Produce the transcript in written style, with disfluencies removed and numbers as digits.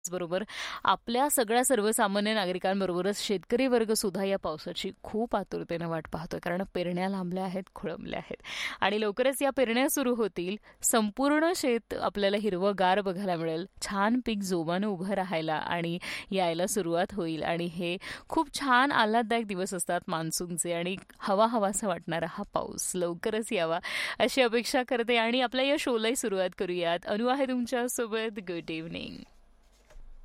बरोबर आपल्या सगळ्या सर्वसामान्य नागरिकांबरोबरच शेतकरी वर्ग सुद्धा या पावसाची खूप आतुरतेनं वाट पाहतोय. कारण पेरण्या लांबल्या आहेत, खोळंबल्या आहेत आणि लवकरच या पेरण्या सुरू होतील. संपूर्ण शेत आपल्याला हिरवंगार बघायला मिळेल. छान पीक जोमानं उभं राहायला आणि यायला सुरुवात होईल आणि हे खूप छान आल्हाददायक दिवस असतात मान्सूनचे आणि हवा हवासा वाटणारा हा पाऊस लवकरच यावा अशी अपेक्षा करते आणि आपल्या या शोलाही सुरुवात करूयात. अनु आहे तुमच्यासोबत. Good evening.